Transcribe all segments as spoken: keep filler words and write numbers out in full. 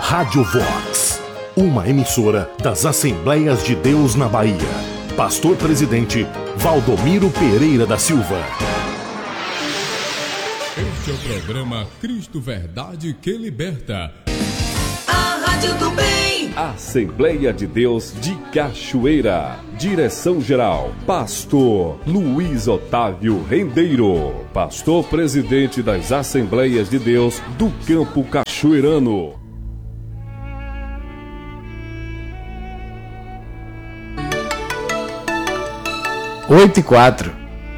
Rádio Vox, uma emissora das Assembleias de Deus na Bahia. Pastor Presidente Valdomiro Pereira da Silva. Este é o programa Cristo Verdade que Liberta. A Rádio do Bem. Assembleia de Deus de Cachoeira. Direção-geral, Pastor Luiz Otávio Rendeiro. Pastor Presidente das Assembleias de Deus do Campo Cachoeirano. oito e quatro.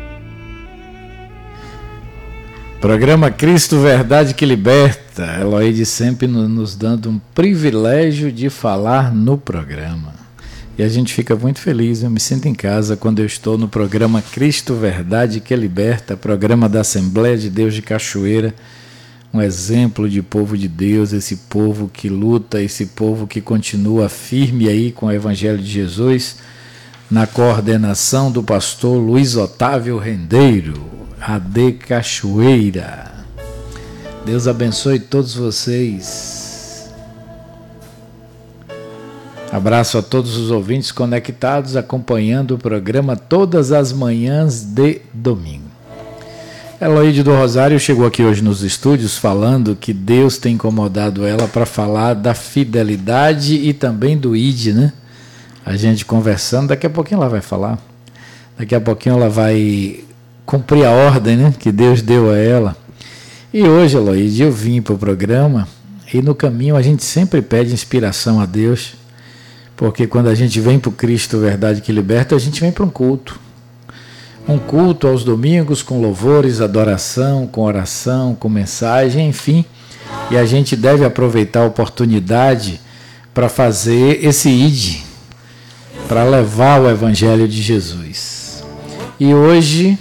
Programa Cristo Verdade que Liberta. Eloide sempre nos dando um privilégio de falar no programa. E a gente fica muito feliz, eu me sinto em casa quando eu estou no programa Cristo Verdade que Liberta, programa da Assembleia de Deus de Cachoeira. Um exemplo de povo de Deus, esse povo que luta, esse povo que continua firme aí com o Evangelho de Jesus, na coordenação do pastor Luiz Otávio Rendeiro, A D Cachoeira. Deus abençoe todos vocês. Abraço a todos os ouvintes conectados, acompanhando o programa todas as manhãs de domingo. Eloide do Rosário chegou aqui hoje nos estúdios falando que Deus tem incomodado ela para falar da fidelidade e também do I D, né? A gente conversando, daqui a pouquinho ela vai falar, daqui a pouquinho ela vai cumprir a ordem, né, que Deus deu a ela. E hoje, Eloíde, eu vim para o programa e no caminho a gente sempre pede inspiração a Deus, porque quando a gente vem para o Cristo Verdade que Liberta, a gente vem para um culto. Um culto aos domingos com louvores, adoração, com oração, com mensagem, enfim. E a gente deve aproveitar a oportunidade para fazer esse I D, para levar o Evangelho de Jesus. E hoje,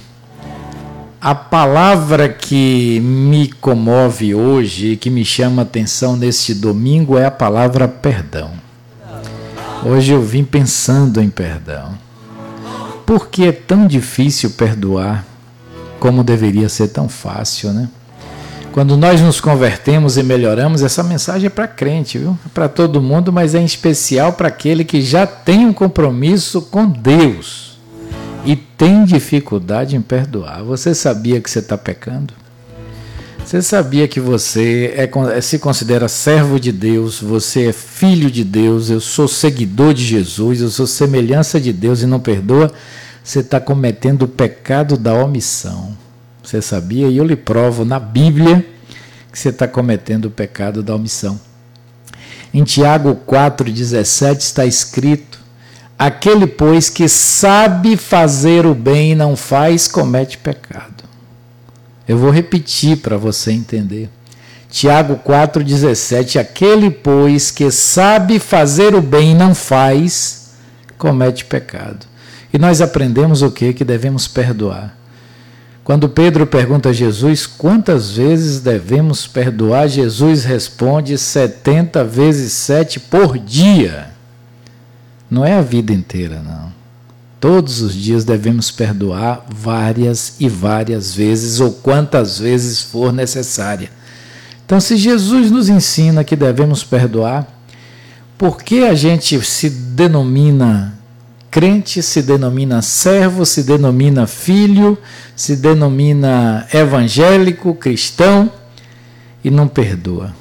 a palavra que me comove hoje, que me chama a atenção neste domingo, é a palavra perdão. Hoje eu vim pensando em perdão. Por que é tão difícil perdoar, como deveria ser tão fácil, né? Quando nós nos convertemos e melhoramos, essa mensagem é para crente, viu? É para todo mundo, mas é em especial para aquele que já tem um compromisso com Deus e tem dificuldade em perdoar. Você sabia que você está pecando? Você sabia que você é, se considera servo de Deus, você é filho de Deus, eu sou seguidor de Jesus, eu sou semelhança de Deus e não perdoa? Você está cometendo o pecado da omissão. Você sabia? E eu lhe provo na Bíblia que você está cometendo o pecado da omissão. Em Tiago quatro, dezessete está escrito: aquele, pois, que sabe fazer o bem e não faz, comete pecado. Eu vou repetir para você entender. Tiago quatro, dezessete, aquele, pois, que sabe fazer o bem e não faz, comete pecado. E nós aprendemos o quê? Que devemos perdoar. Quando Pedro pergunta a Jesus quantas vezes devemos perdoar, Jesus responde setenta vezes sete por dia. Não é a vida inteira, não. Todos os dias devemos perdoar várias e várias vezes, ou quantas vezes for necessária. Então, se Jesus nos ensina que devemos perdoar, por que a gente se denomina crente, se denomina servo, se denomina filho, se denomina evangélico, cristão e não perdoa?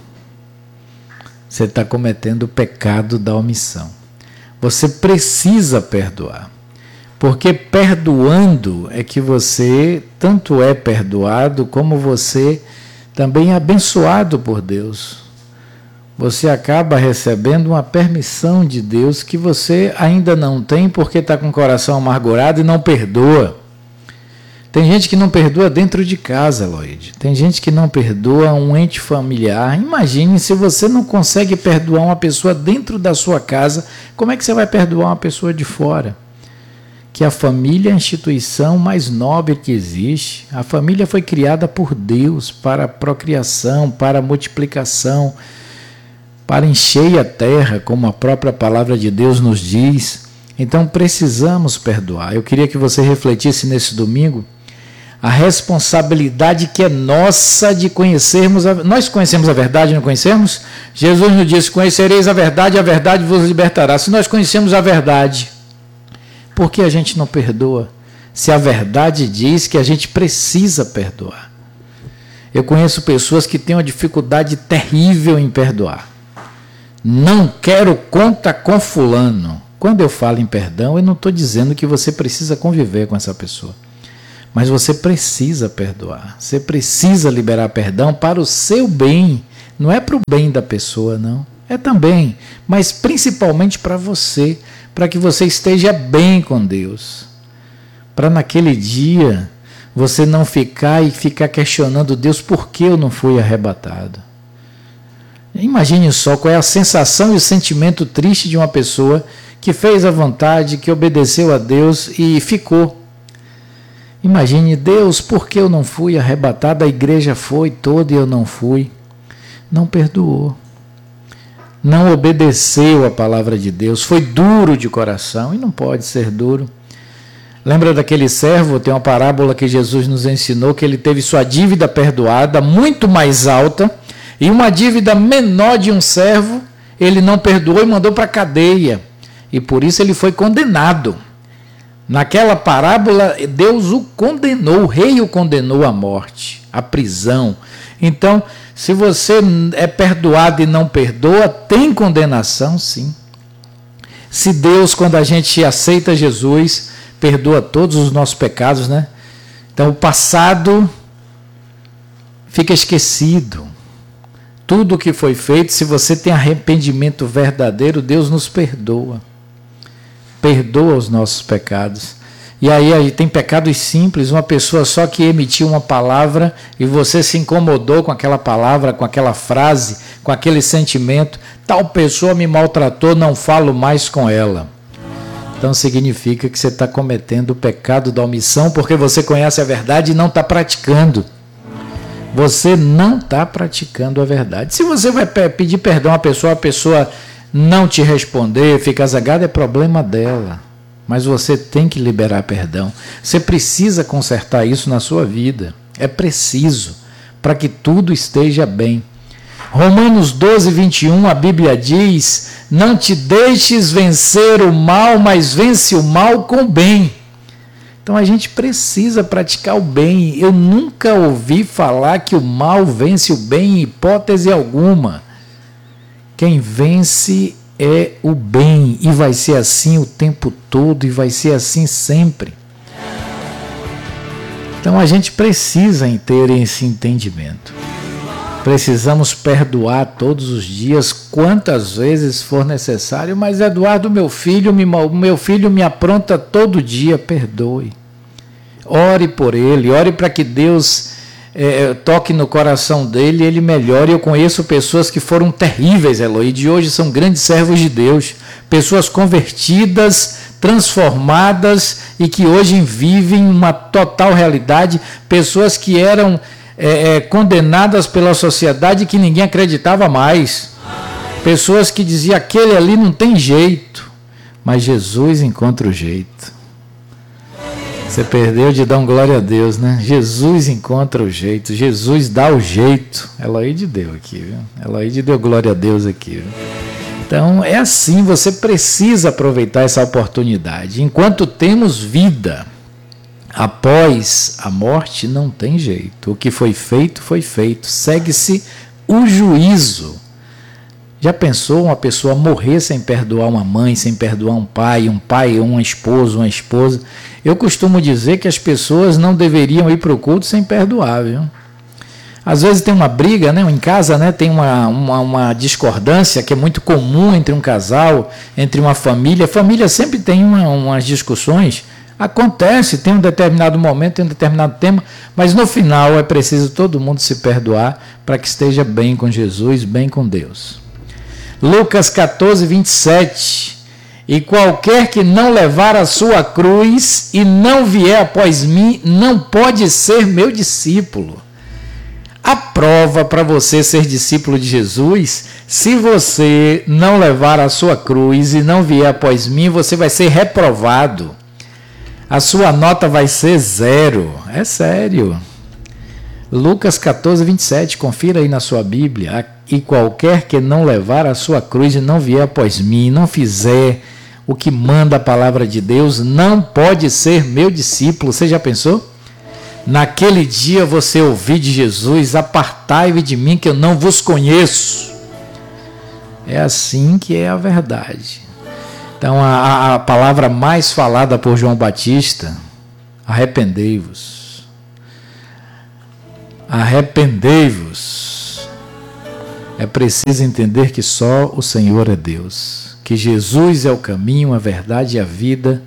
Você está cometendo o pecado da omissão. Você precisa perdoar, porque perdoando é que você tanto é perdoado como você também é abençoado por Deus. Você acaba recebendo uma permissão de Deus que você ainda não tem porque está com o coração amargurado e não perdoa. Tem gente que não perdoa dentro de casa, Eloide. Tem gente que não perdoa um ente familiar. Imagine se você não consegue perdoar uma pessoa dentro da sua casa, como é que você vai perdoar uma pessoa de fora? Que a família é a instituição mais nobre que existe. A família foi criada por Deus para a procriação, para a multiplicação, para encher a terra, como a própria palavra de Deus nos diz. Então precisamos perdoar. Eu queria que você refletisse nesse domingo a responsabilidade que é nossa de conhecermos, a, nós conhecemos a verdade, não conhecemos? Jesus nos disse, conhecereis a verdade, a verdade vos libertará. Se nós conhecemos a verdade, por que a gente não perdoa? Se a verdade diz que a gente precisa perdoar. Eu conheço pessoas que têm uma dificuldade terrível em perdoar. Não quero conta com fulano. Quando eu falo em perdão, eu não estou dizendo que você precisa conviver com essa pessoa. Mas você precisa perdoar. Você precisa liberar perdão para o seu bem. Não é para o bem da pessoa, não. É também, mas principalmente para você. Para que você esteja bem com Deus. Para naquele dia você não ficar e ficar questionando Deus, por que eu não fui arrebatado? Imagine só qual é a sensação e o sentimento triste de uma pessoa que fez a vontade, que obedeceu a Deus e ficou. Imagine, Deus, por que eu não fui arrebatado? A igreja foi toda e eu não fui. Não perdoou. Não obedeceu a palavra de Deus. Foi duro de coração e não pode ser duro. Lembra daquele servo? Tem uma parábola que Jesus nos ensinou que ele teve sua dívida perdoada, muito mais alta, e uma dívida menor de um servo, ele não perdoou e mandou para a cadeia. E por isso ele foi condenado. Naquela parábola, Deus o condenou, o rei o condenou à morte, à prisão. Então, se você é perdoado e não perdoa, tem condenação, sim. Se Deus, quando a gente aceita Jesus, perdoa todos os nossos pecados, né? Então, o passado fica esquecido. Tudo o que foi feito, se você tem arrependimento verdadeiro, Deus nos perdoa. Perdoa os nossos pecados. E aí, aí tem pecados simples, uma pessoa só que emitiu uma palavra e você se incomodou com aquela palavra, com aquela frase, com aquele sentimento. Tal pessoa me maltratou, não falo mais com ela. Então significa que você está cometendo o pecado da omissão porque você conhece a verdade e não está praticando. Você não está praticando a verdade. Se você vai pedir perdão à pessoa, a pessoa não te responder, fica zangada, é problema dela. Mas você tem que liberar perdão. Você precisa consertar isso na sua vida. É preciso, para que tudo esteja bem. Romanos doze, vinte e um, a Bíblia diz, não te deixes vencer o mal, mas vence o mal com o bem. Então a gente precisa praticar o bem. Eu nunca ouvi falar que o mal vence o bem em hipótese alguma. Quem vence é o bem, e vai ser assim o tempo todo, e vai ser assim sempre. Então a gente precisa ter esse entendimento. Precisamos perdoar todos os dias, quantas vezes for necessário. Mas Eduardo, meu filho, me, meu filho me apronta todo dia. Perdoe. Ore por ele, ore para que Deus é, toque no coração dele e ele melhore. Eu conheço pessoas que foram terríveis, Eloy, de hoje são grandes servos de Deus. Pessoas convertidas, transformadas e que hoje vivem uma total realidade. Pessoas que eram É, é, condenadas pela sociedade que ninguém acreditava mais. Pessoas que diziam, aquele ali não tem jeito. Mas Jesus encontra o jeito. Você perdeu de dar um glória a Deus, né? Jesus encontra o jeito. Jesus dá o jeito. Eloíde deu aqui, viu? Eloíde deu glória a Deus aqui, viu? Então é assim, você precisa aproveitar essa oportunidade. Enquanto temos vida, após a morte não tem jeito. O que foi feito, foi feito. Segue-se o juízo. Já pensou uma pessoa morrer sem perdoar uma mãe, sem perdoar um pai, um pai, uma esposa, uma esposa? Eu costumo dizer que as pessoas não deveriam ir para o culto sem perdoar, viu? Às vezes tem uma briga, né? Em casa, né? Tem uma, uma, uma discordância que é muito comum entre um casal, entre uma família. A família sempre tem uma, umas discussões. Acontece, tem um determinado momento, tem um determinado tema, mas no final é preciso todo mundo se perdoar para que esteja bem com Jesus, bem com Deus. Lucas catorze, vinte e sete. E qualquer que não levar a sua cruz e não vier após mim, não pode ser meu discípulo. A prova para você ser discípulo de Jesus, se você não levar a sua cruz e não vier após mim, você vai ser reprovado. a sua nota vai ser zero. É sério. Lucas catorze, vinte e sete, confira aí na sua Bíblia. E qualquer que não levar a sua cruz e não vier após mim, não fizer o que manda a palavra de Deus, não pode ser meu discípulo. Você já pensou? Naquele dia você ouvir de Jesus, apartai-vos de mim que eu não vos conheço. É assim que é a verdade. Então a, a palavra mais falada por João Batista, arrependei-vos. Arrependei-vos. É preciso entender que só o Senhor é Deus, que Jesus é o caminho, a verdade e a vida.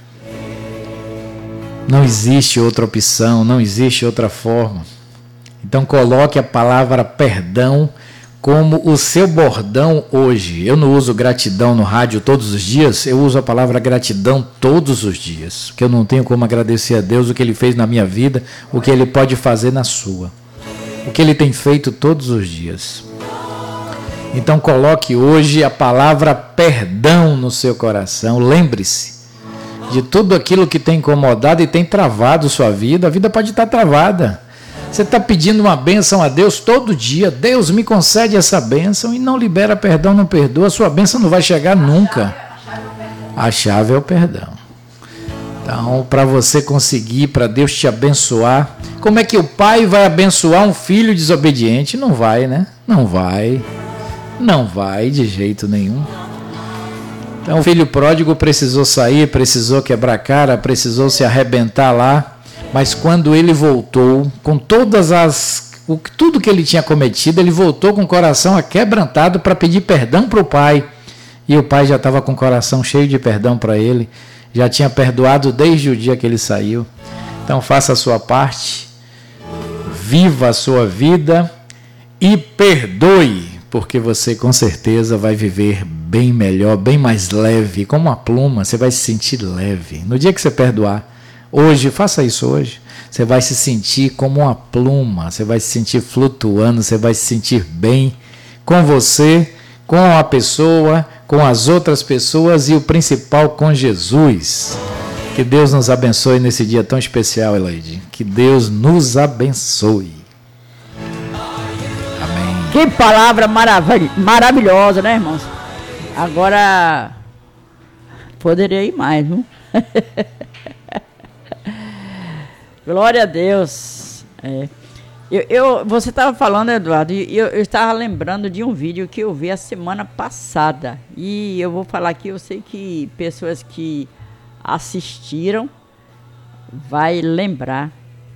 Não existe outra opção, não existe outra forma. Então coloque a palavra perdão como o seu bordão hoje. Eu não uso gratidão no rádio todos os dias, eu uso a palavra gratidão todos os dias, porque eu não tenho como agradecer a Deus o que Ele fez na minha vida, o que Ele pode fazer na sua, o que Ele tem feito todos os dias. Então coloque hoje a palavra perdão no seu coração. Lembre-se de tudo aquilo que tem incomodado e tem travado sua vida. A vida pode estar travada. Você está pedindo uma bênção a Deus todo dia. Deus, me concede essa bênção, e não libera perdão, não perdoa. A sua bênção não vai chegar nunca. A chave é o perdão. Então, para você conseguir, para Deus te abençoar, como é que o pai vai abençoar um filho desobediente? Não vai, né? Não vai. Não vai de jeito nenhum. Então o filho pródigo precisou sair, precisou quebrar a cara, precisou se arrebentar lá, mas quando ele voltou, com todas as, o, tudo que ele tinha cometido, ele voltou com o coração aquebrantado para pedir perdão para o pai, e o pai já estava com o coração cheio de perdão para ele, já tinha perdoado desde o dia que ele saiu. Então faça a sua parte, viva a sua vida e perdoe, porque você com certeza vai viver bem melhor, bem mais leve, como uma pluma. Você vai se sentir leve. No dia que você perdoar, hoje, faça isso hoje, você vai se sentir como uma pluma, você vai se sentir flutuando, você vai se sentir bem com você, com a pessoa, com as outras pessoas e o principal, com Jesus. Que Deus nos abençoe nesse dia tão especial, Elaide. Que Deus nos abençoe. Que palavra marav- maravilhosa, né, irmãos? Agora, poderia ir mais, viu? Glória a Deus. É. Eu, eu, você estava falando, Eduardo, e eu, eu estava lembrando de um vídeo que eu vi a semana passada. E eu vou falar aqui, eu sei que pessoas que assistiram vai lembrar.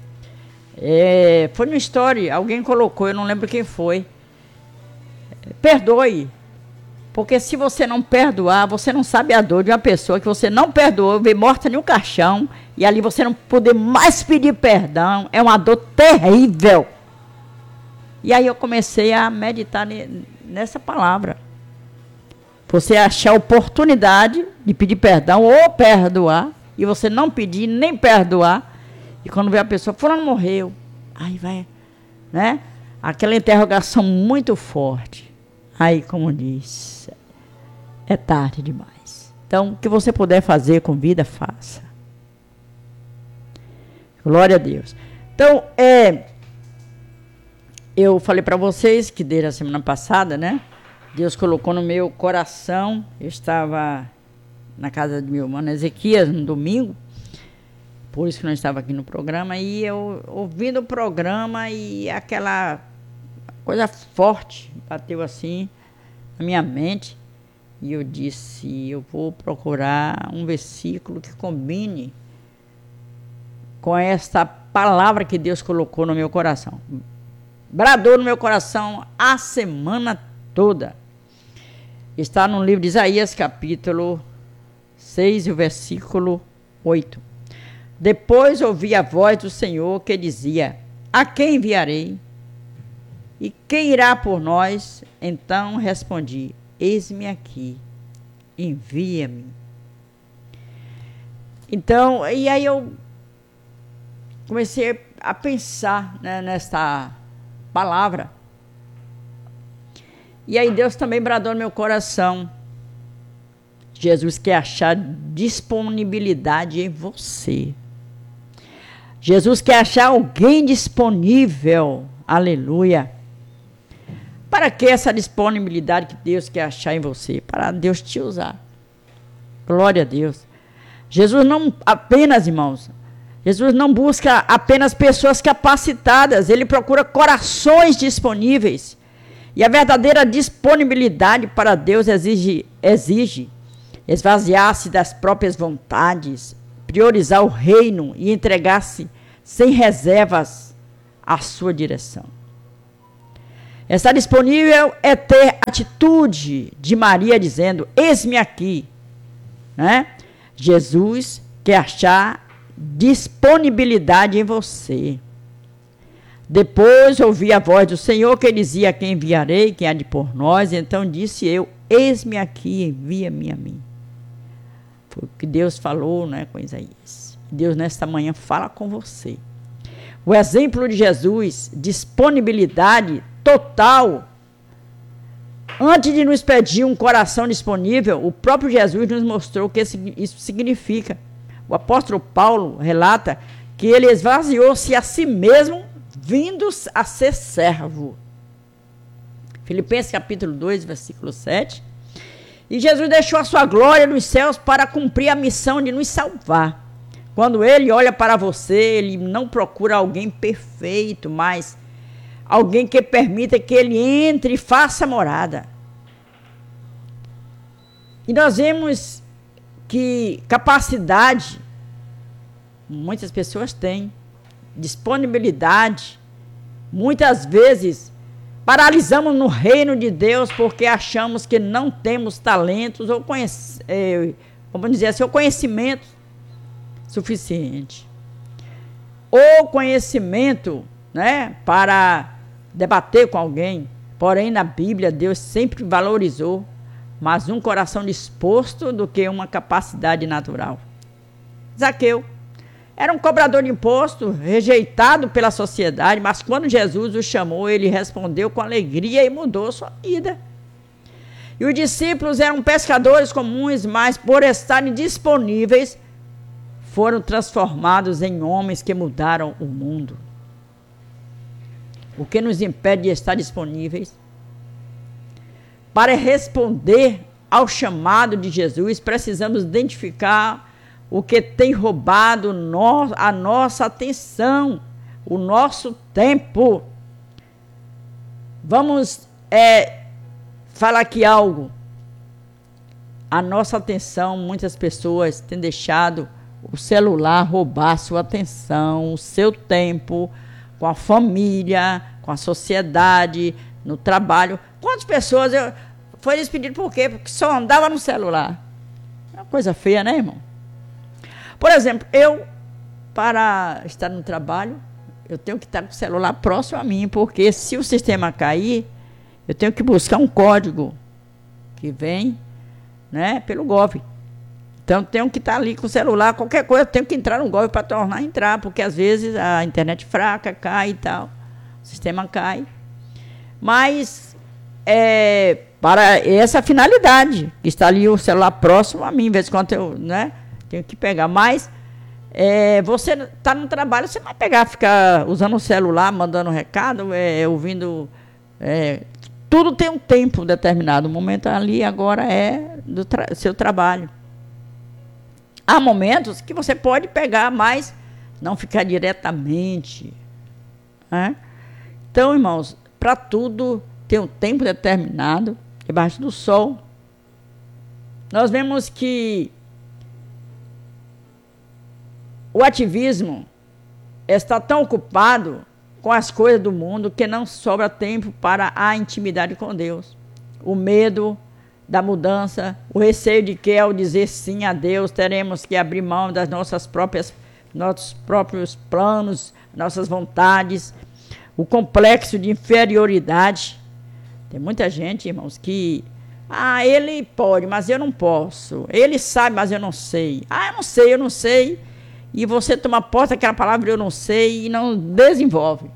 É, foi no story, alguém colocou, eu não lembro quem foi. Perdoe, porque se você não perdoar, você não sabe a dor de uma pessoa que você não perdoou, vê morta em um caixão, e ali você não poder mais pedir perdão, é uma dor terrível. E aí eu comecei a meditar nessa palavra. Você achar a oportunidade de pedir perdão ou perdoar, e você não pedir nem perdoar, e quando vê a pessoa, fulano morreu, aí vai, né? Aquela interrogação muito forte. Aí, como diz, é tarde demais. Então, o que você puder fazer com vida, faça. Glória a Deus. Então, é, eu falei para vocês que desde a semana passada, né? Deus colocou no meu coração, eu estava na casa do meu irmão Ezequias no domingo, por isso que não estava aqui no programa, e eu ouvindo o programa e aquela coisa forte bateu assim na minha mente, e eu disse, eu vou procurar um versículo que combine com esta palavra que Deus colocou no meu coração. Bradou no meu coração a semana toda. Está no livro de Isaías, capítulo seis, e o versículo oito. Depois ouvi a voz do Senhor que dizia, a quem enviarei? E quem irá por nós? Então respondi, eis-me aqui, envia-me. Então, e aí eu comecei a pensar, né, nesta palavra. E aí Deus também bradou no meu coração. Jesus quer achar disponibilidade em você. Jesus quer achar alguém disponível. Aleluia. Para que essa disponibilidade que Deus quer achar em você? Para Deus te usar. Glória a Deus. Jesus não apenas, irmãos, Jesus não busca apenas pessoas capacitadas, ele procura corações disponíveis. E a verdadeira disponibilidade para Deus exige, exige esvaziar-se das próprias vontades, priorizar o reino e entregar-se sem reservas à sua direção. Estar disponível é ter atitude de Maria dizendo, eis-me aqui. Né? Jesus quer achar disponibilidade em você. Depois ouvi a voz do Senhor que dizia, quem enviarei, quem há de por nós? Então disse eu, eis-me aqui, envia-me a mim. Foi o que Deus falou, né, com Isaías. Deus nesta manhã fala com você. O exemplo de Jesus, disponibilidade total. Antes de nos pedir um coração disponível, o próprio Jesus nos mostrou o que isso significa. O apóstolo Paulo relata que ele esvaziou-se a si mesmo, vindo a ser servo. Filipenses capítulo dois, versículo sete. E Jesus deixou a sua glória nos céus para cumprir a missão de nos salvar. Quando ele olha para você, ele não procura alguém perfeito, mas alguém que permita que ele entre e faça morada. E nós vemos que capacidade, muitas pessoas têm, disponibilidade, muitas vezes paralisamos no reino de Deus porque achamos que não temos talentos ou conhece, é, vamos dizer assim, ou conhecimento suficiente. Ou conhecimento, né, para debater com alguém. Porém, na Bíblia, Deus sempre valorizou mais um coração disposto do que uma capacidade natural. Zaqueu era um cobrador de imposto, rejeitado pela sociedade, mas quando Jesus o chamou, ele respondeu com alegria e mudou sua vida. E os discípulos eram pescadores comuns, mas por estarem disponíveis, foram transformados em homens que mudaram o mundo. O que nos impede de estar disponíveis? Para responder ao chamado de Jesus, precisamos identificar o que tem roubado no, a nossa atenção, o nosso tempo. Vamos é, falar aqui algo. A nossa atenção, muitas pessoas têm deixado o celular roubar a sua atenção, o seu tempo, com a família, com a sociedade, no trabalho. Quantas pessoas eu, foi despedido por quê? Porque só andava no celular. É uma coisa feia, né, irmão? Por exemplo, eu, para estar no trabalho, eu tenho que estar com o celular próximo a mim, porque se o sistema cair, eu tenho que buscar um código que vem, né, pelo Gov. Então, tenho que estar ali com o celular, qualquer coisa, eu tenho que entrar no Gov para tornar a entrar, porque às vezes a internet fraca cai e tal, o sistema cai. Mas, é, para essa finalidade, que está ali o celular próximo a mim, de vez em quando eu, né, tenho que pegar. Mas, é, você está no trabalho, você não vai pegar, ficar usando o celular, mandando recado, é, ouvindo... É, tudo tem um tempo determinado, o momento ali agora é do tra- seu trabalho. Há momentos que você pode pegar, mas não ficar diretamente. Né? Então, irmãos, para tudo tem um tempo determinado, debaixo do sol. Nós vemos que o ativismo está tão ocupado com as coisas do mundo que não sobra tempo para a intimidade com Deus. O medo da mudança, o receio de que ao dizer sim a Deus teremos que abrir mão das nossas próprias, nossos próprios planos, nossas vontades, o complexo de inferioridade. Tem muita gente, irmãos, que ah, ele pode, mas eu não posso. Ele sabe, mas eu não sei. Ah, eu não sei, eu não sei. E você toma posse daquela palavra eu não sei e não desenvolve.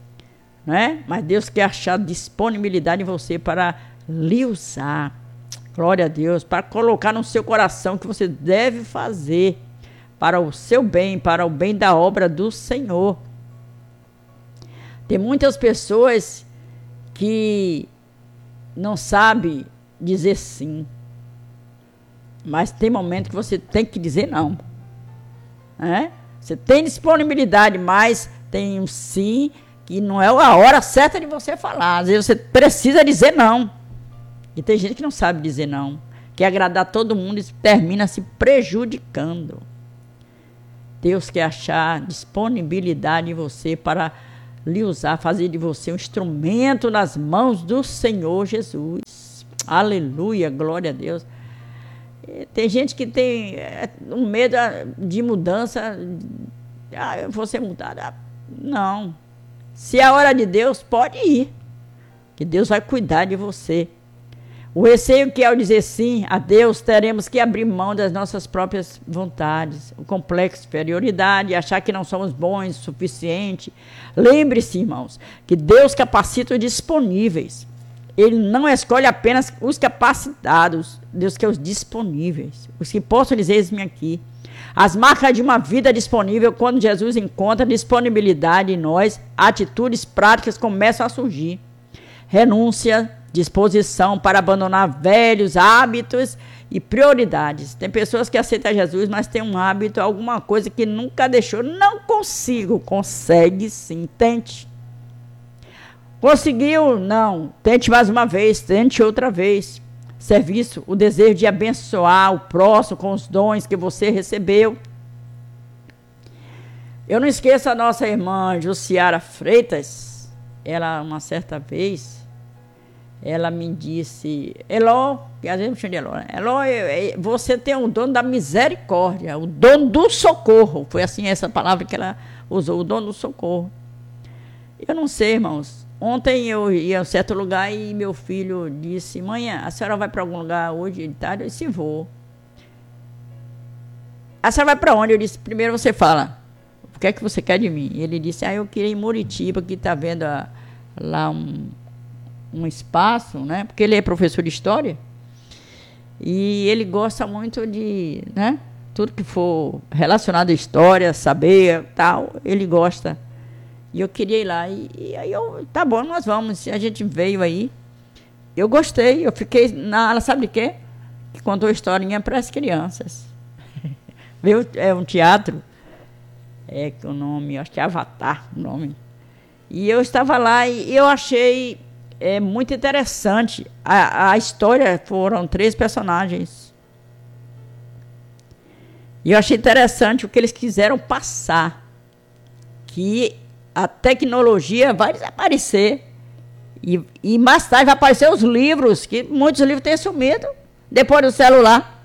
Né? Mas Deus quer achar disponibilidade em você para lhe usar. Glória a Deus. Para colocar no seu coração que você deve fazer para o seu bem, para o bem da obra do Senhor. Tem muitas pessoas que não sabem dizer sim. Mas tem momento que você tem que dizer não. É? Você tem disponibilidade, mas tem um sim que não é a hora certa de você falar. Às vezes você precisa dizer não. E tem gente que não sabe dizer não. Quer agradar todo mundo e termina se prejudicando. Deus quer achar disponibilidade em você para lhe usar, fazer de você um instrumento nas mãos do Senhor Jesus. Aleluia, glória a Deus. Tem gente que tem um medo de mudança. Ah, eu vou ser mudada. Não. Se é a hora de Deus, pode ir. Que Deus vai cuidar de você. O receio que ao dizer sim a Deus, teremos que abrir mão das nossas próprias vontades. O complexo de superioridade, achar que não somos bons o suficiente. Lembre-se, irmãos, que Deus capacita os disponíveis. Ele não escolhe apenas os capacitados, Deus quer os disponíveis. Os que possam dizer, eis-me aqui. As marcas de uma vida disponível, quando Jesus encontra disponibilidade em nós, atitudes práticas começam a surgir. Renúncia, disposição para abandonar velhos hábitos e prioridades. Tem pessoas que aceitam Jesus, mas tem um hábito, alguma coisa que nunca deixou. Não consigo. Consegue sim, tente. Conseguiu? Não. Tente mais uma vez, tente outra vez. Serviço, o desejo de abençoar o próximo com os dons que você recebeu. Eu não esqueço a nossa irmã Jussiara Freitas. Ela, uma certa vez, ela me disse, Eló, que às vezes me chama de Eló, né? Eló, você tem o dom da misericórdia, o dom do socorro. Foi assim essa palavra que ela usou, o dom do socorro. Eu não sei, irmãos. Ontem eu ia a um certo lugar e meu filho disse, mãe, a senhora vai para algum lugar hoje de tarde? Eu disse, vou. A senhora vai para onde? Eu disse, primeiro você fala, o que é que você quer de mim? Ele disse, ah, eu queria ir em Muritiba, que está vendo a, lá um, um espaço, né? Porque ele é professor de história e ele gosta muito de, né? Tudo que for relacionado à história, saber, tal, ele gosta. E eu queria ir lá. E, e aí eu, tá bom, nós vamos. A gente veio aí. Eu gostei. Eu fiquei na aula, sabe de quê? Que contou historinha para as crianças. Veio, é um teatro. É que o nome, acho que é Avatar o nome. E eu estava lá e eu achei é, muito interessante. A, a história foram três personagens. E eu achei interessante o que eles quiseram passar. Que a tecnologia vai desaparecer. E, e mais tarde vai aparecer os livros, que muitos livros têm sumido depois do celular.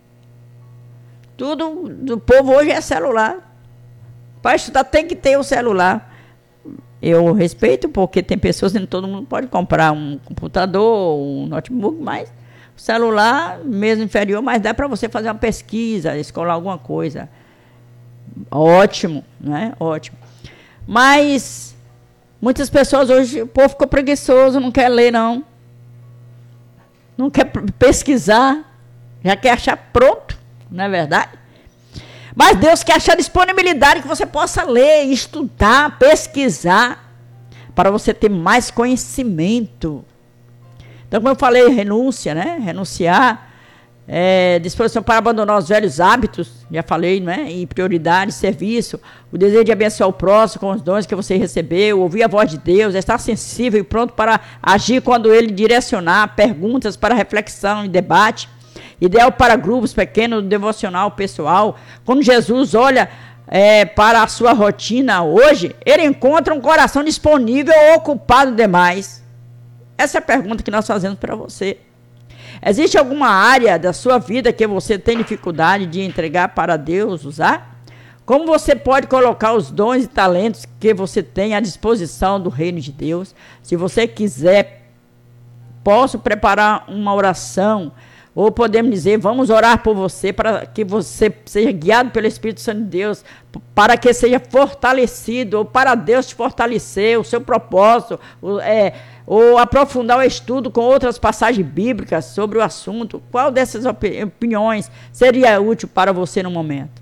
Tudo do povo hoje é celular. Para estudar tem que ter o celular. Eu respeito, porque tem pessoas que todo mundo pode comprar um computador, um notebook, mas o celular, mesmo inferior, mas dá para você fazer uma pesquisa, escolar alguma coisa. Ótimo, né? Ótimo. Mas muitas pessoas hoje, o povo ficou preguiçoso, não quer ler, não. Não quer pesquisar, já quer achar pronto, não é verdade? Mas Deus quer achar disponibilidade que você possa ler, estudar, pesquisar, para você ter mais conhecimento. Então, como eu falei, renúncia, né? Renunciar. É, disposição para abandonar os velhos hábitos, já falei, não é? E prioridades, serviço, o desejo de abençoar o próximo com os dons que você recebeu, ouvir a voz de Deus, estar sensível e pronto para agir quando Ele direcionar, perguntas para reflexão e debate, ideal para grupos pequenos, devocional pessoal. Quando Jesus olha é, para a sua rotina hoje, Ele encontra um coração disponível ou ocupado demais? Essa é a pergunta que nós fazemos para você. Existe alguma área da sua vida que você tem dificuldade de entregar para Deus usar? Como você pode colocar os dons e talentos que você tem à disposição do reino de Deus? Se você quiser, posso preparar uma oração Ou podemos dizer, vamos orar por você, para que você seja guiado pelo Espírito Santo de Deus, para que seja fortalecido, ou para Deus te fortalecer, o seu propósito, o, é, ou aprofundar o estudo com outras passagens bíblicas sobre o assunto. Qual dessas opiniões seria útil para você no momento?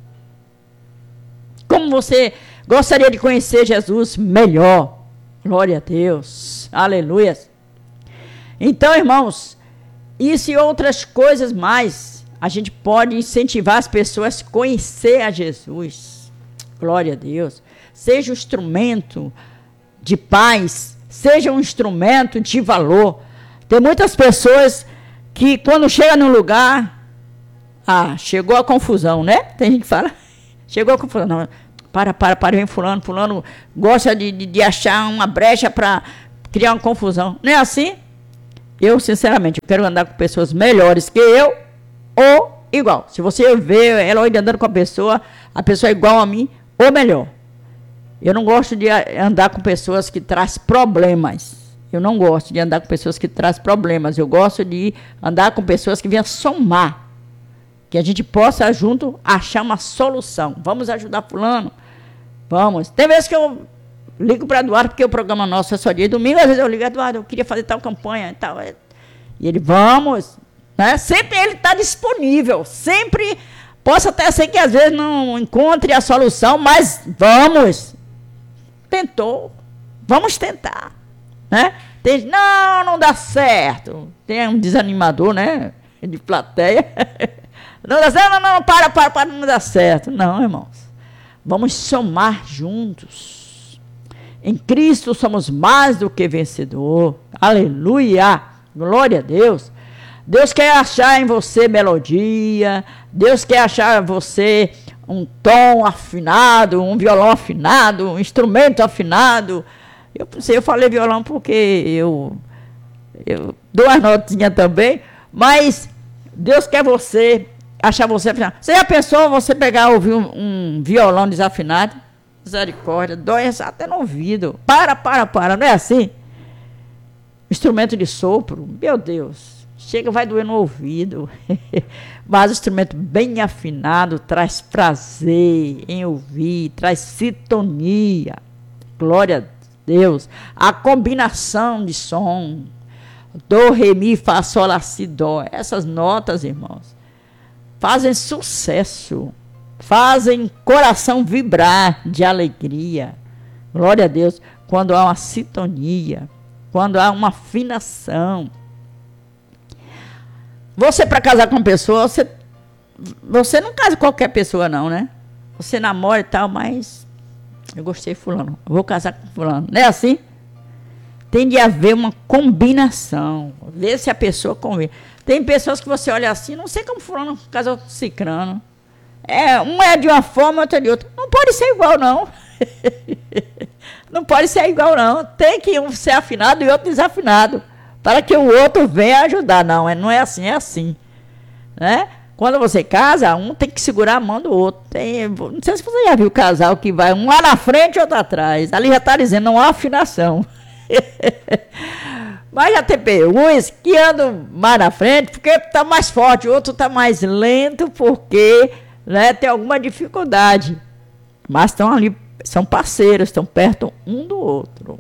Como você gostaria de conhecer Jesus melhor? Glória a Deus. Aleluia. Então, irmãos, isso e outras coisas mais, a gente pode incentivar as pessoas a conhecer a Jesus. Glória a Deus. Seja um instrumento de paz, seja um instrumento de valor. Tem muitas pessoas que quando chega num lugar, ah, chegou a confusão, né? Tem gente que fala, chegou a confusão. Não, para, para, para, vem fulano, fulano gosta de, de, de achar uma brecha para criar uma confusão. Não é assim? Eu, sinceramente, eu quero andar com pessoas melhores que eu ou igual. Se você vê ela andando com a pessoa, a pessoa é igual a mim ou melhor. Eu não gosto de andar com pessoas que trazem problemas. Eu não gosto de andar com pessoas que trazem problemas. Eu gosto de andar com pessoas que venham somar. Que a gente possa, junto, achar uma solução. Vamos ajudar fulano? Vamos. Tem vezes que eu ligo para Eduardo, porque o programa nosso é só dia e domingo. Às vezes eu ligo, Eduardo, eu queria fazer tal campanha e tal. E ele, vamos. Né? Sempre ele está disponível. Sempre, posso até ser que às vezes não encontre a solução, mas vamos. Tentou. Vamos tentar. Né? Tem, não, não dá certo. Tem um desanimador, né? De plateia. Não dá certo, não, não, para, para, para, não dá certo. Não, irmãos. Vamos somar juntos. Em Cristo somos mais do que vencedor. Aleluia. Glória a Deus. Deus quer achar em você melodia. Deus quer achar em você um tom afinado, um violão afinado, um instrumento afinado. Eu, eu falei violão porque eu, eu dou as notinhas também. Mas Deus quer você achar você afinado. Você já pensou você pegar ouvir um, um violão desafinado? Misericórdia, dói até no ouvido. Para, para, para, não é assim? Instrumento de sopro, meu Deus, chega, vai doer no ouvido. Mas o instrumento bem afinado traz prazer em ouvir, traz sintonia. Glória a Deus. A combinação de som, do, ré, mi, fá, sol, lá, si, dó. Essas notas, irmãos, fazem sucesso. Fazem coração vibrar de alegria. Glória a Deus. Quando há uma sintonia. Quando há uma afinação. Você, para casar com uma pessoa, você, você não casa com qualquer pessoa, não, né? Você namora e tal, mas eu gostei de fulano. Eu vou casar com fulano. Não é assim? Tem de haver uma combinação. Ver se a pessoa combina. Tem pessoas que você olha assim, não sei como fulano casou com cicrano. É, um é de uma forma, outro é de outra. Não pode ser igual, não. Não pode ser igual, não. Tem que um ser afinado e outro desafinado. Para que o outro venha ajudar. Não, é, não é assim, é assim. Né? Quando você casa, um tem que segurar a mão do outro. Tem, não sei se você já viu o casal que vai um lá na frente e outro atrás. Ali já está dizendo, não há afinação. Mas já tem uns que andam mais na frente porque está mais forte. O outro está mais lento porque... Né, tem alguma dificuldade, mas estão ali, são parceiros, estão perto um do outro.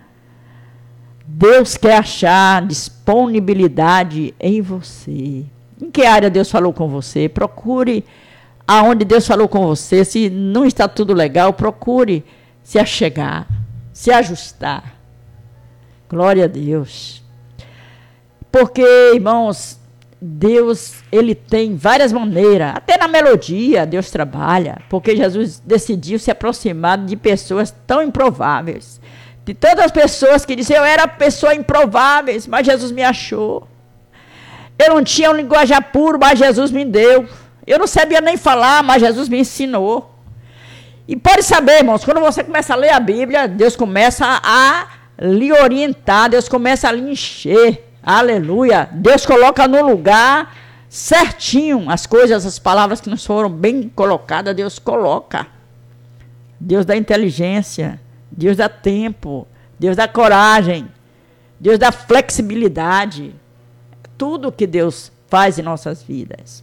Deus quer achar disponibilidade em você. Em que área Deus falou com você? Procure aonde Deus falou com você. Se não está tudo legal, procure se achegar, se ajustar. Glória a Deus. Porque, irmãos, Deus, ele tem várias maneiras, até na melodia Deus trabalha, porque Jesus decidiu se aproximar de pessoas tão improváveis, de todas as pessoas que diziam, eu era pessoa improváveis, mas Jesus me achou, eu não tinha um linguajar puro, mas Jesus me deu, eu não sabia nem falar, mas Jesus me ensinou. E pode saber, irmãos, quando você começa a ler a Bíblia, Deus começa a lhe orientar, Deus começa a lhe encher. Aleluia. Deus coloca no lugar certinho as coisas, as palavras que nos foram bem colocadas, Deus coloca. Deus dá inteligência, Deus dá tempo, Deus dá coragem, Deus dá flexibilidade. Tudo que Deus faz em nossas vidas.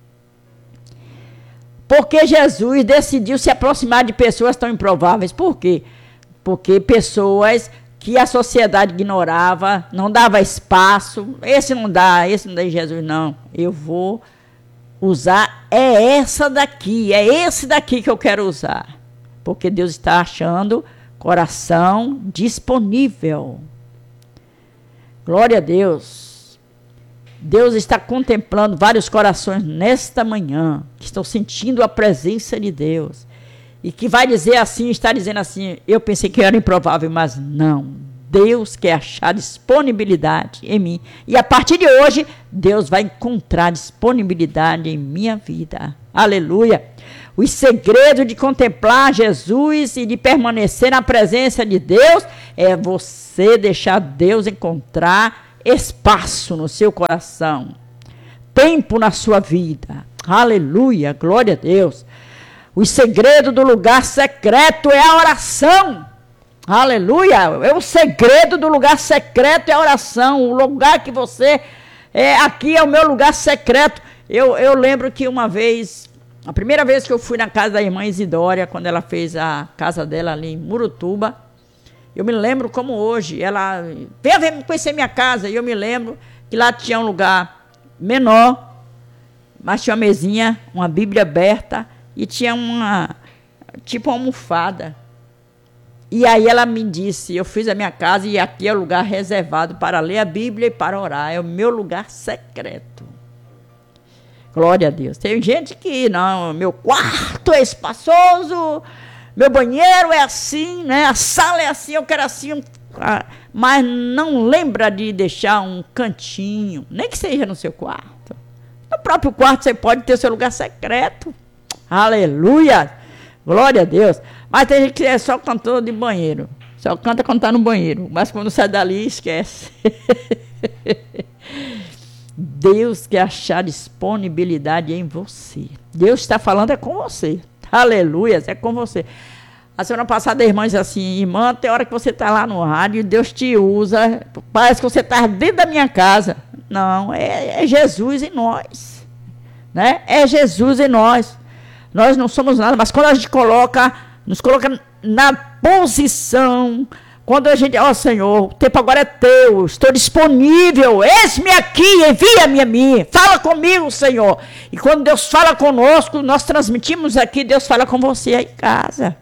Porque Jesus decidiu se aproximar de pessoas tão improváveis. Por quê? Porque pessoas que a sociedade ignorava, não dava espaço. Esse não dá, esse não dá em Jesus, não. Eu vou usar, é essa daqui, é esse daqui que eu quero usar. Porque Deus está achando coração disponível. Glória a Deus. Deus está contemplando vários corações nesta manhã, que estão sentindo a presença de Deus. E que vai dizer assim, está dizendo assim, eu pensei que eu era improvável, mas não. Deus quer achar disponibilidade em mim. E a partir de hoje, Deus vai encontrar disponibilidade em minha vida. Aleluia. O segredo de contemplar Jesus e de permanecer na presença de Deus é você deixar Deus encontrar espaço no seu coração, tempo na sua vida. Aleluia, glória a Deus. O segredo do lugar secreto é a oração. Aleluia, é o segredo do lugar secreto é a oração. O lugar que você, é, aqui é o meu lugar secreto. Eu, eu lembro que uma vez, a primeira vez que eu fui na casa da irmã Isidória, quando ela fez a casa dela ali em Murutuba, eu me lembro como hoje, ela veio ver, conhecer minha casa, e eu me lembro que lá tinha um lugar menor, mas tinha uma mesinha, uma Bíblia aberta, e tinha uma, tipo uma almofada. E aí ela me disse, eu fiz a minha casa, e aqui é o lugar reservado para ler a Bíblia e para orar, é o meu lugar secreto. Glória a Deus. Tem gente que, não, meu quarto é espaçoso, meu banheiro é assim, né? A sala é assim, eu quero assim, um, mas não lembra de deixar um cantinho, nem que seja no seu quarto. No próprio quarto você pode ter seu lugar secreto. Aleluia! Glória a Deus. Mas tem gente que é só cantor de banheiro. Só canta quando está no banheiro. Mas quando sai dali, esquece. Deus quer achar disponibilidade em você. Deus está falando é com você. Aleluia, é com você. A semana passada a irmã disse assim, irmã, tem hora que você está lá no rádio, Deus te usa, parece que você está dentro da minha casa. Não, é, é Jesus em nós. Né? É Jesus em nós. Nós não somos nada, mas quando a gente coloca, nos coloca na posição, quando a gente, ó oh, Senhor, o tempo agora é teu, estou disponível, eis-me aqui, envia-me a mim, fala comigo, Senhor. E quando Deus fala conosco, nós transmitimos aqui, Deus fala com você aí em casa.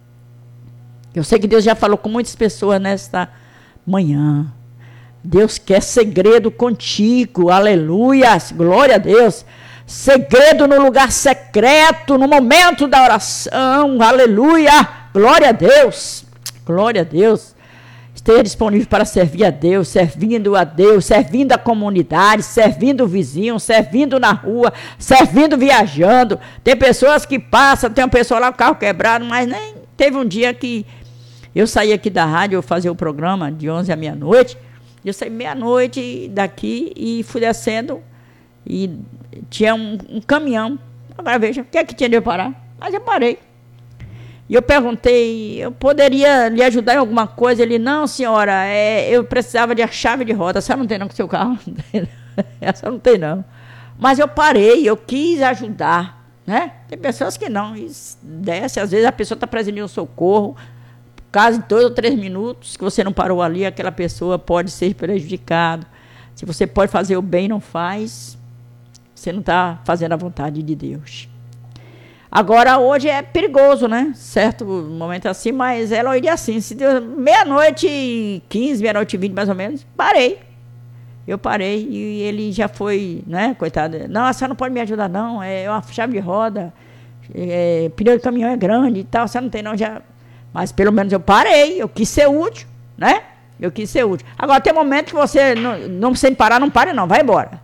Eu sei que Deus já falou com muitas pessoas nesta manhã. Deus quer segredo contigo, aleluia, glória a Deus. Segredo no lugar secreto, no momento da oração, aleluia, glória a Deus, glória a Deus. Esteja disponível para servir a Deus, servindo a Deus, servindo a comunidade, servindo o vizinho, servindo na rua, servindo viajando. Tem pessoas que passam, tem uma pessoa lá com o carro quebrado, mas nem teve um dia que eu saí aqui da rádio, eu fazia o programa de onze à meia-noite, eu saí meia-noite daqui e fui descendo e tinha um, um caminhão. Agora veja, o que é que tinha de eu parar? Mas eu parei. E eu perguntei, eu poderia lhe ajudar em alguma coisa? Ele, não, senhora, é, eu precisava de a chave de roda. A senhora não tem não com o seu carro? A senhora não tem não. Mas eu parei, eu quis ajudar. Né? Tem pessoas que não, desce, às vezes a pessoa está precisando de um socorro, caso de dois ou três minutos que você não parou ali, aquela pessoa pode ser prejudicada. Se você pode fazer o bem, não faz, você não está fazendo a vontade de Deus. Agora, hoje é perigoso, né? Certo momento assim, mas ela iria assim, se deu meia-noite e quinze, meia-noite e vinte, mais ou menos, parei. Eu parei e ele já foi, né, coitado. Não, a senhora não pode me ajudar, não, é uma chave de roda, é, pneu de caminhão é grande e tal, a senhora não tem não, já... Mas pelo menos eu parei, eu quis ser útil, né? Eu quis ser útil. Agora, tem momento que você, não, não sem parar, não pare não, vai embora.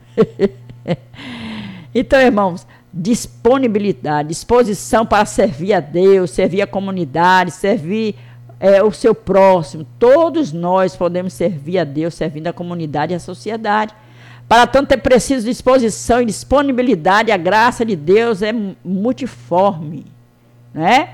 Então, irmãos, disponibilidade, disposição para servir a Deus, servir a comunidade, servir é, o seu próximo. Todos nós podemos servir a Deus, servindo a comunidade e a sociedade. Para tanto é preciso disposição e disponibilidade. A graça de Deus é multiforme, né?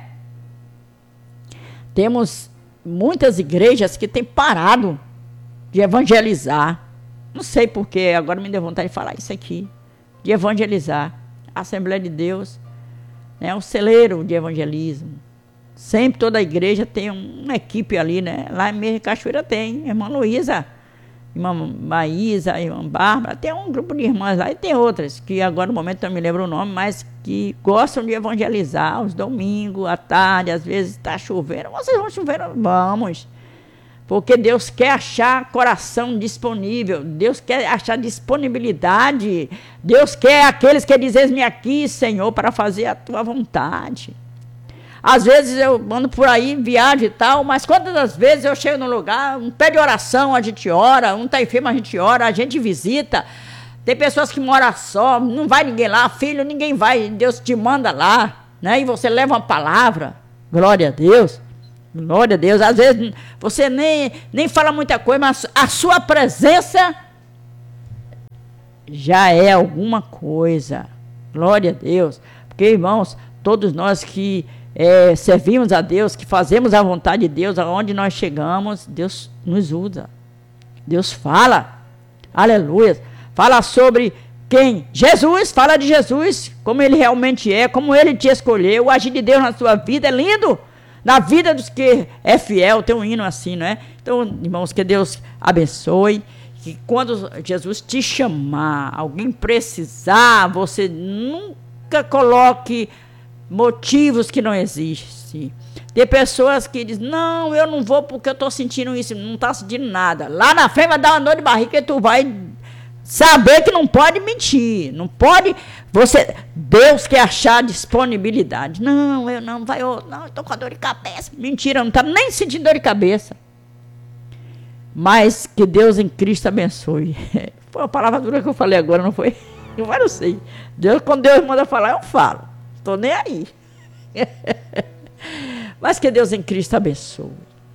Temos muitas igrejas que têm parado de evangelizar, não sei porquê, agora me deu vontade de falar isso aqui, de evangelizar. A Assembleia de Deus é um celeiro de evangelismo. Sempre toda a igreja tem uma equipe ali, né? Lá mesmo em Cachoeira tem, irmã Luísa, irmã Maísa, irmã Bárbara, tem um grupo de irmãs lá e tem outras, que agora no momento eu não me lembro o nome, mas que gostam de evangelizar os domingos, à tarde, às vezes está chovendo. Vocês vão chover? Vamos. Porque Deus quer achar coração disponível, Deus quer achar disponibilidade, Deus quer aqueles que dizem, eis-me aqui, Senhor, para fazer a tua vontade. Às vezes eu ando por aí, viajo e tal, mas quantas das vezes eu chego num lugar, um pé de oração, a gente ora, um está enfermo, a gente ora, a gente visita. Tem pessoas que moram só, não vai ninguém lá, filho, ninguém vai, Deus te manda lá, né? E você leva uma palavra, glória a Deus, glória a Deus. Às vezes você nem, nem fala muita coisa, mas a sua presença já é alguma coisa, glória a Deus. Porque, irmãos, todos nós que É, servimos a Deus, que fazemos a vontade de Deus, aonde nós chegamos, Deus nos usa, Deus fala, aleluia, fala sobre quem? Jesus, fala de Jesus, como Ele realmente é, como Ele te escolheu, o agir de Deus na sua vida é lindo, na vida dos que é fiel, tem um hino assim, não é? Então, irmãos, que Deus abençoe, que quando Jesus te chamar, alguém precisar, você nunca coloque motivos que não existem. Tem pessoas que dizem, não, eu não vou porque eu estou sentindo isso, não está sentindo nada. Lá na frente vai dar uma dor de barriga e tu vai saber que não pode mentir, não pode, você, Deus quer achar disponibilidade. Não, eu não, vai, eu, não, eu estou com a dor de cabeça. Mentira, não está nem sentindo dor de cabeça. Mas que Deus em Cristo abençoe. Foi uma palavra dura que eu falei agora, não foi? Eu não sei. Deus, quando Deus manda falar, eu falo. Estou nem aí. Mas que Deus em Cristo abençoe.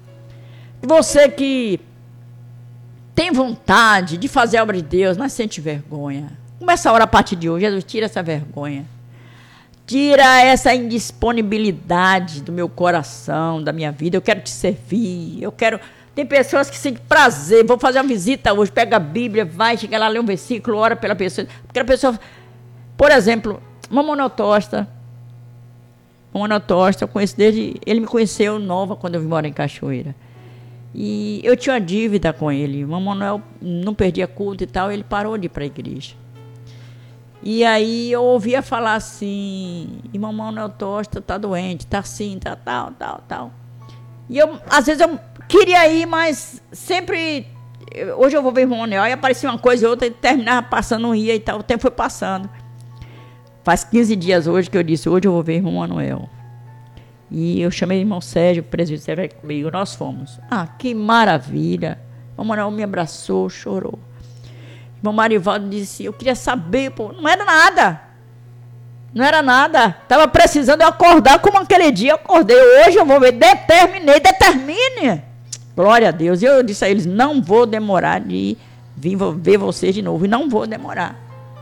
Você que tem vontade de fazer a obra de Deus, mas sente vergonha. Começa a orar a partir de hoje. Jesus, tira essa vergonha. Tira essa indisponibilidade do meu coração, da minha vida. Eu quero te servir. Eu quero... Tem pessoas que sentem prazer. Vou fazer uma visita hoje. Pega a Bíblia, vai, chega lá, lê um versículo, ora pela pessoa. Porque a pessoa... Por exemplo, uma monotosta. Monotosta, eu conheço desde... Ele me conheceu nova quando eu vim morar em Cachoeira. E eu tinha uma dívida com ele. O Manuel não perdia culto e tal, ele parou de ir para a igreja. E aí eu ouvia falar assim, irmão Manuel Tosta está doente, está assim, tá tal, tal, tal. E eu, às vezes eu queria ir, mas sempre... Hoje eu vou ver o irmão Manuel, e aparecia uma coisa e outra, e terminava passando, não ia e tal. O tempo foi passando. Faz quinze dias hoje que eu disse, hoje eu vou ver o irmão Manuel. E eu chamei o irmão Sérgio, o presbítero, vai comigo, nós fomos. Ah, que maravilha. O irmão Manuel me abraçou, chorou. O irmão Marivaldo disse, eu queria saber, pô, não era nada. Não era nada. Estava precisando eu acordar como aquele dia eu acordei. Hoje eu vou ver, determinei, determine. Glória a Deus. E eu disse a eles, não vou demorar de vir ver vocês de novo. E não vou demorar.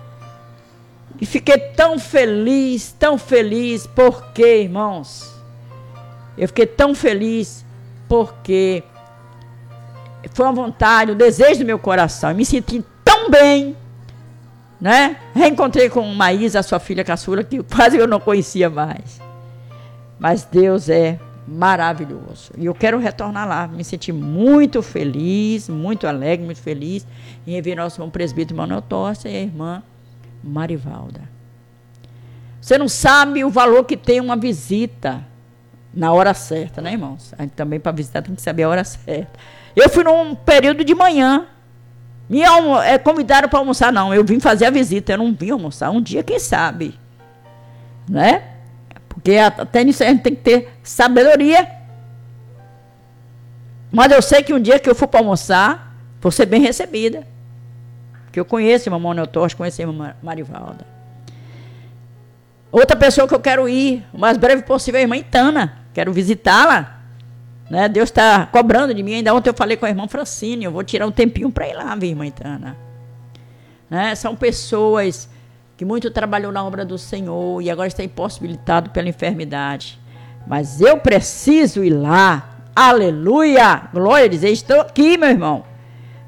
E fiquei tão feliz, tão feliz, porque, irmãos, eu fiquei tão feliz porque foi uma vontade, o desejo do meu coração. Eu me senti tão bem, né? Reencontrei com Maísa, a sua filha caçula, que quase eu não conhecia mais. Mas Deus é maravilhoso. E eu quero retornar lá. Me senti muito feliz, muito alegre, muito feliz em rever nosso irmão presbítero Manuel Tosta e a irmã Marivalda. Você não sabe o valor que tem uma visita na hora certa, né, irmãos? A gente também, para visitar, tem que saber a hora certa. Eu fui num período de manhã. Me é, convidaram para almoçar, não. Eu vim fazer a visita, eu não vim almoçar. Um dia, quem sabe? Né? Porque até nisso a gente tem que ter sabedoria. Mas eu sei que um dia que eu for para almoçar, vou ser bem recebida. Que eu conheço a irmã Manuel Tosta, conheço a irmã Marivalda. Outra pessoa que eu quero ir, o mais breve possível, é a irmã Itana. Quero visitá-la. Né? Deus está cobrando de mim. Ainda ontem eu falei com a irmã Francine, eu vou tirar um tempinho para ir lá ver a irmã Itana. Né? São pessoas que muito trabalhou na obra do Senhor e agora está impossibilitado pela enfermidade. Mas eu preciso ir lá. Aleluia! Glória a Deus, estou aqui, meu irmão.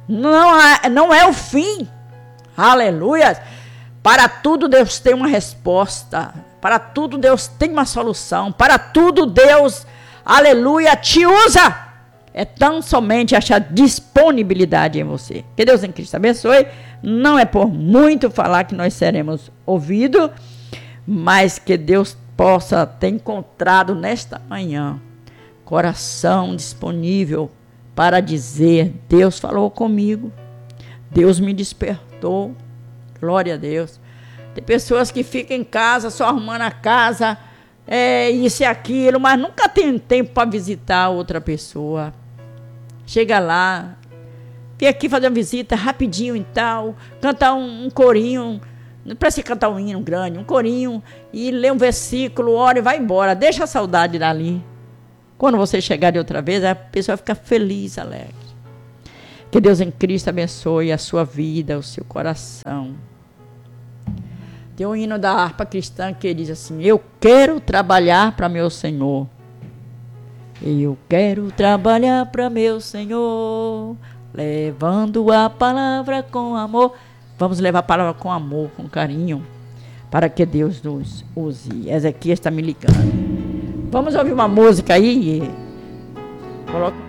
Não, há, não é o fim. Aleluia. Para tudo Deus tem uma resposta. Para tudo Deus tem uma solução. Para tudo Deus, aleluia, te usa. É tão somente achar disponibilidade em você. Que Deus em Cristo abençoe. Não é por muito falar que nós seremos ouvidos, mas que Deus possa ter encontrado nesta manhã coração disponível para dizer: Deus falou comigo, Deus me despertou. Glória a Deus. Tem pessoas que ficam em casa só arrumando a casa, é, isso e aquilo, mas nunca tem tempo para visitar outra pessoa. Chega lá, vem aqui fazer uma visita rapidinho e tal, cantar um, um corinho, não precisa cantar um hino grande, um corinho, e ler um versículo, ora e vai embora, deixa a saudade dali. Quando você chegar de outra vez, a pessoa fica feliz, alegre. Que Deus em Cristo abençoe a sua vida, o seu coração. Tem um hino da harpa cristã que diz assim: eu quero trabalhar para meu Senhor. Eu quero trabalhar para meu Senhor, levando a palavra com amor. Vamos levar a palavra com amor, com carinho, para que Deus nos use. Ezequias está me ligando. Vamos ouvir uma música aí? Coloca.